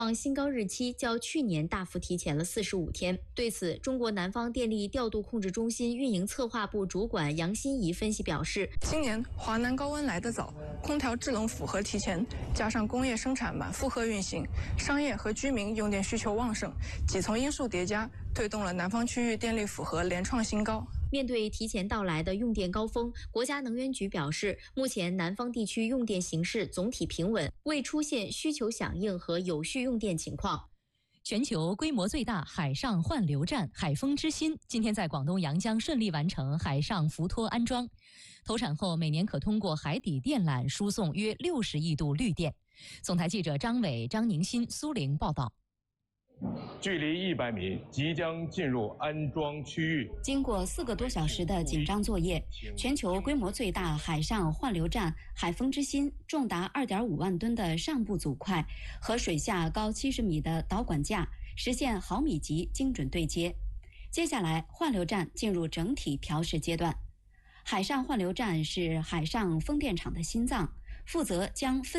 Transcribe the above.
新高日期较去年大幅提前了45天。对此，中国南方电力调度控制中心运营策划部主管杨欣怡分析表示， 今年华南高温来得早，空调制冷负荷提前，加上工业生产满负荷运行，商业和居民用电需求旺盛，几层因素叠加，推动了南方区域电力负荷连创新高。 面对提前到来的用电高峰，国家能源局表示，目前南方地区用电形势总体平稳，未出现需求响应和有序用电情况。 全球规模最大海上换流站海丰之心今天在广东阳江顺利完成海上浮托安装，投产后每年可通过海底电缆输送约60亿度绿电。总台记者张伟、张宁新、苏玲报道。 距离100米，即将进入安装区域。 经过4个多小时的紧张作业，全球规模最大海上换流站海丰之心重达2.5万吨的上部组块和水下高70米的导管架实现毫米级精准对接。接下来，换流站进入整体调试阶段。海上换流站是海上风电场的心脏，负责将分